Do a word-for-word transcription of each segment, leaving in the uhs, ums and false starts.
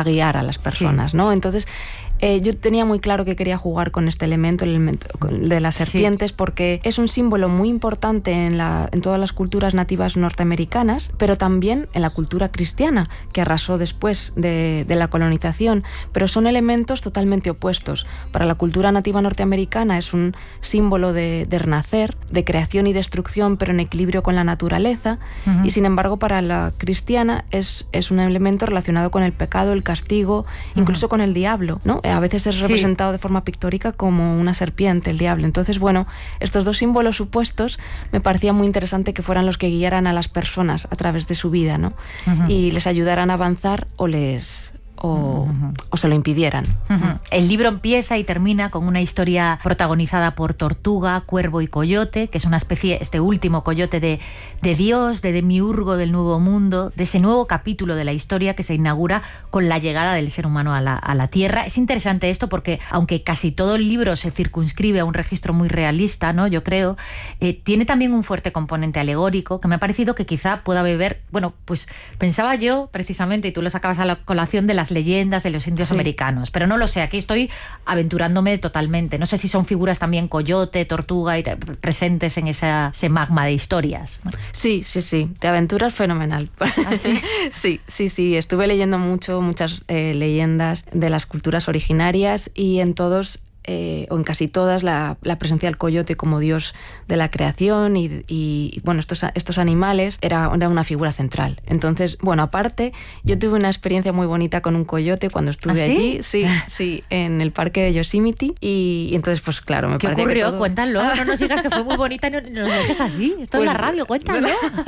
a guiar a las personas, sí. ¿no? Entonces, Eh, yo tenía muy claro que quería jugar con este elemento, el elemento de las serpientes, sí. porque es un símbolo muy importante en, la, en todas las culturas nativas norteamericanas, pero también en la cultura cristiana, que arrasó después de, de la colonización, pero son elementos totalmente opuestos. Para la cultura nativa norteamericana es un símbolo de, de renacer, de creación y destrucción, pero en equilibrio con la naturaleza, uh-huh. y sin embargo para la cristiana es, es un elemento relacionado con el pecado, el castigo, incluso uh-huh. con el diablo, ¿no? A veces es representado sí. de forma pictórica como una serpiente, el diablo. Entonces, bueno, estos dos símbolos supuestos me parecía muy interesante que fueran los que guiaran a las personas a través de su vida, ¿no? Uh-huh. Y les ayudaran a avanzar o les... O, uh-huh. o se lo impidieran. Uh-huh. El libro empieza y termina con una historia protagonizada por Tortuga, Cuervo y Coyote, que es una especie, este último coyote de, de Dios, de Demiurgo del Nuevo Mundo, de ese nuevo capítulo de la historia que se inaugura con la llegada del ser humano a la, a la Tierra. Es interesante esto porque, aunque casi todo el libro se circunscribe a un registro muy realista, ¿no? Yo creo, eh, tiene también un fuerte componente alegórico que me ha parecido que quizá pueda beber, bueno, pues pensaba yo precisamente, y tú lo sacabas a la colación, de las leyendas de los indios sí. americanos, pero no lo sé, aquí estoy aventurándome totalmente, no sé si son figuras también coyote, tortuga y presentes en esa, ese magma de historias, ¿no? Sí, sí, sí, te aventuras fenomenal. ¿Ah, sí? sí, sí, sí, estuve leyendo mucho, muchas eh, leyendas de las culturas originarias y en todos Eh, o en casi todas la, la presencia del coyote como dios de la creación y, y bueno, estos, estos animales era, era una figura central. Entonces, bueno, aparte yo tuve una experiencia muy bonita con un coyote cuando estuve ¿Ah, sí? allí, sí, sí, en el parque de Yosemite y, y entonces pues claro, me ¿Qué parece ocurrió? que todo... Cuéntalo, no nos digas que fue muy bonita y no, no nos dejes así, esto pues, es la radio, cuéntalo.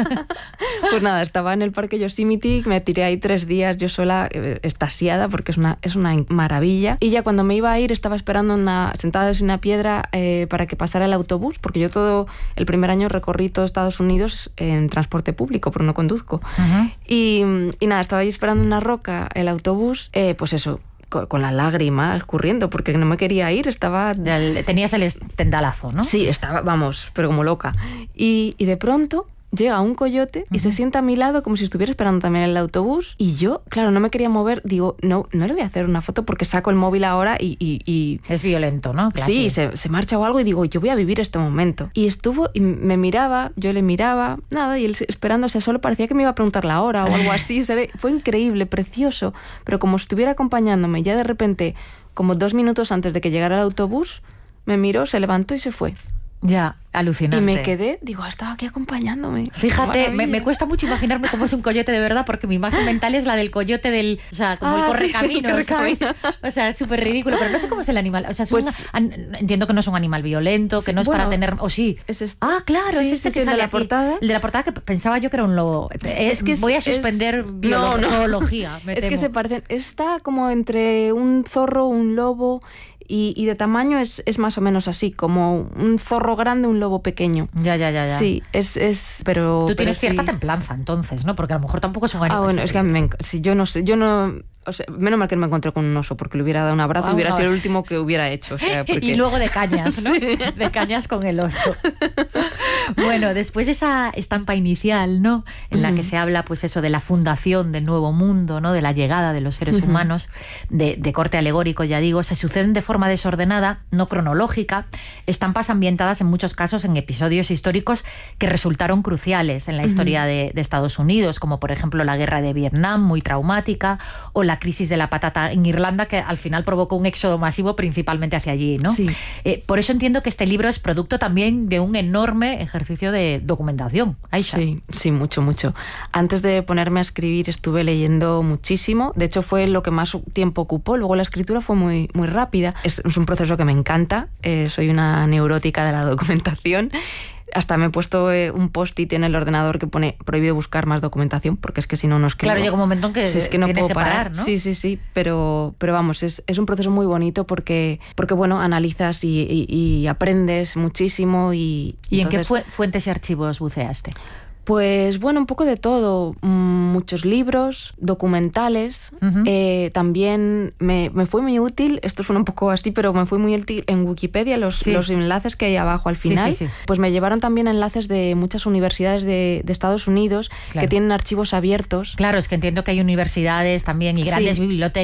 Pues nada, estaba en el parque Yosemite, me tiré ahí tres días yo sola, eh, extasiada porque es una, es una maravilla, y ya cuando me iba a ir estaba esperando una, sentada en una piedra eh, para que pasara el autobús, porque yo todo el primer año recorrí todo Estados Unidos en transporte público, pero no conduzco. Uh-huh. y, y nada, estaba ahí esperando en una roca el autobús, eh, pues eso, con, con la lágrima escurriendo, porque no me quería ir, estaba... Tenías el estendalazo, ¿no? Sí, estaba, vamos, pero como loca. Y, y de pronto llega un coyote y uh-huh. se sienta a mi lado como si estuviera esperando también el autobús, y yo, claro, no me quería mover, digo, no, no le voy a hacer una foto porque saco el móvil ahora y... y, y... Es violento, ¿no? Claro. Sí, se, se marcha o algo y digo, yo voy a vivir este momento. Y estuvo y me miraba, yo le miraba, nada, y él esperándose, solo parecía que me iba a preguntar la hora o algo así. Fue increíble, precioso, pero como si estuviera acompañándome, ya de repente, como dos minutos antes de que llegara el autobús, me miró, se levantó y se fue. Ya, alucinante. Y me quedé, digo, estaba aquí acompañándome. Fíjate, me, me cuesta mucho imaginarme cómo es un coyote de verdad, porque mi imagen mental es la del coyote del, o sea, como ah, el correcamino, sí, ¿sabes? O sea, es súper ridículo, pero no sé cómo es el animal. O sea, es pues, un, entiendo que no es un animal violento, que sí, no es bueno, para tener, o sí. Es este. Ah, claro, sí, es este sí, que sale de la aquí. portada. El de la portada, que pensaba yo que era un lobo. Es, es que voy es, a suspender es, biolo- no, no. zoología, me Es temo. que se parecen, está como entre un zorro, un lobo. Y, y de tamaño es, es más o menos así, como un zorro grande, un lobo pequeño. Ya, ya, ya, ya. Sí, es, es pero... Tú tienes pero cierta sí. templanza, entonces, ¿no? Porque a lo mejor tampoco es un animal. Ah, bueno, es que a mí me enc- si yo no sé, yo no... O sea, menos mal que no me encontré con un oso, porque le hubiera dado un abrazo, ah, y hubiera no. sido el último que hubiera hecho. O sea, porque... Y luego de cañas, ¿no? Sí. De cañas con el oso. Bueno, después de esa estampa inicial, ¿no? En la uh-huh. que se habla, pues eso, de la fundación del nuevo mundo, ¿no? De la llegada de los seres uh-huh. humanos, de, de corte alegórico, ya digo, se suceden de forma desordenada, no cronológica, estampas ambientadas en muchos casos en episodios históricos que resultaron cruciales en la historia uh-huh. de, de Estados Unidos, como por ejemplo la guerra de Vietnam, muy traumática, o la crisis de la patata en Irlanda, que al final provocó un éxodo masivo principalmente hacia allí, ¿no? Sí. Eh, por eso entiendo que este libro es producto también de un enorme ejercicio de documentación. Aisha. Sí, sí, mucho, mucho. Antes de ponerme a escribir estuve leyendo muchísimo, de hecho fue lo que más tiempo ocupó, luego la escritura fue muy, muy rápida, es, es un proceso que me encanta, eh, soy una neurótica de la documentación. Hasta me he puesto eh, un post-it en el ordenador que pone prohibido buscar más documentación, porque es que si no, no escribo. Claro, llega un momento en que, sí, es que no tienes puedo que parar, parar, ¿no? Sí, sí, sí, pero, pero vamos, es, es un proceso muy bonito porque, porque bueno, analizas y, y, y aprendes muchísimo. ¿Y, ¿Y entonces, en qué fu- fuentes y archivos buceaste? Pues bueno, un poco de todo, muchos libros, documentales, uh-huh. eh, también me, me fue muy útil, esto suena un poco así, pero me fue muy útil en Wikipedia, los, sí. los enlaces que hay abajo al final, sí, sí, sí. pues me llevaron también enlaces de muchas universidades de, de Estados Unidos, claro. que tienen archivos abiertos. Claro, es que entiendo que hay universidades también y grandes sí. bibliotecas